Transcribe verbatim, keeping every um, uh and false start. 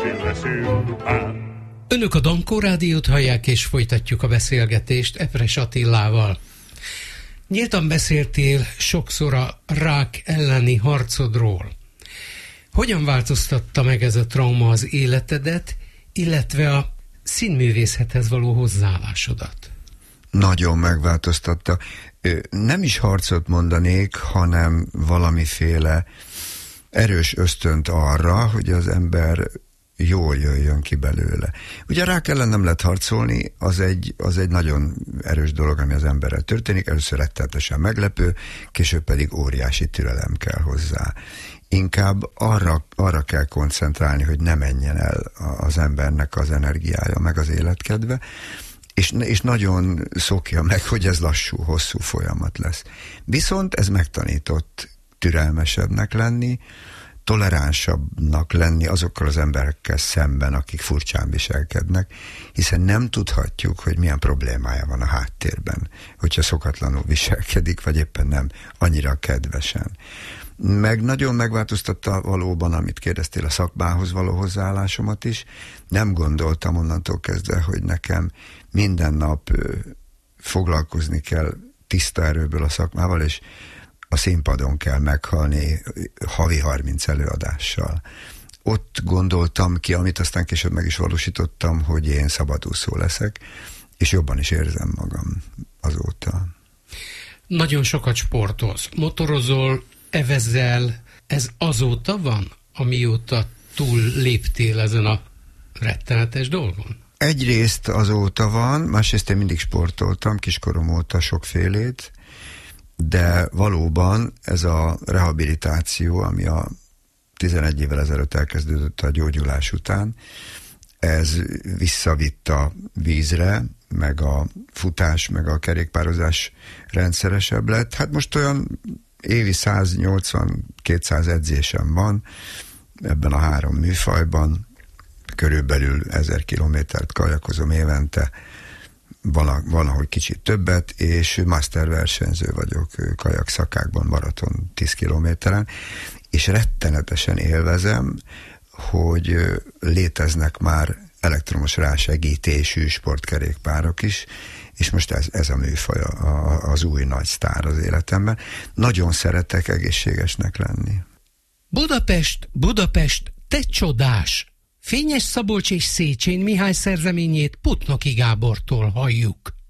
Önök a Dankó Rádiót hallják, és folytatjuk a beszélgetést Epres Attilával. Nyíltan beszéltél sokszor a rák elleni harcodról. Hogyan változtatta meg ez a trauma az életedet, illetve a színművészethez való hozzáállásodat? Nagyon megváltoztatta. Nem is harcot mondanék, hanem valamiféle erős ösztönt arra, hogy az ember jól jöjjön ki belőle. Ugye a rák ellen nem lehet harcolni, az egy, az egy nagyon erős dolog, ami az emberrel történik, először rettenetesen meglepő, később pedig óriási türelem kell hozzá. Inkább arra, arra kell koncentrálni, hogy ne menjen el az embernek az energiája, meg az életkedve, és, és nagyon szokja meg, hogy ez lassú, hosszú folyamat lesz. Viszont ez megtanított türelmesebbnek lenni, toleránsabbnak lenni azokkal az emberekkel szemben, akik furcsán viselkednek, hiszen nem tudhatjuk, hogy milyen problémája van a háttérben, hogyha szokatlanul viselkedik, vagy éppen nem annyira kedvesen. Meg nagyon megváltoztatta valóban, amit kérdeztél, a szakmához való hozzáállásomat is. Nem gondoltam onnantól kezdve, hogy nekem minden nap ö, foglalkozni kell tiszta erőből a szakmával, és a színpadon kell meghalni havi harminc előadással. Ott gondoltam ki, amit aztán később meg is valósítottam, hogy én szabadúszó leszek, és jobban is érzem magam azóta. Nagyon sokat sportolsz, motorozol, evezel, ez azóta van, amióta túl léptél ezen a rettenetes dolgon? Egyrészt azóta van, másrészt én mindig sportoltam, kiskorom óta sokfélét, de valóban ez a rehabilitáció, ami a tizenegy évvel ezelőtt elkezdődött a gyógyulás után, ez visszavitt a vízre, meg a futás, meg a kerékpározás rendszeresebb lett. Hát most olyan évi száznyolcvan-kétszáz edzésem van ebben a három műfajban, körülbelül ezer kilométert kajakozom évente, van, van ahogy kicsit többet, és master versenyző vagyok kajak szakákban, maraton tíz kilométeren, és rettenetesen élvezem, hogy léteznek már elektromos rásegítésű sportkerékpárok is, és most ez, ez a műfaj a, az új nagy sztár az életemben. Nagyon szeretek egészségesnek lenni. Budapest, Budapest, te csodás! Fényes Szabolcs és Széchenyi Mihály szerzeményét Putnoki Gábortól halljuk.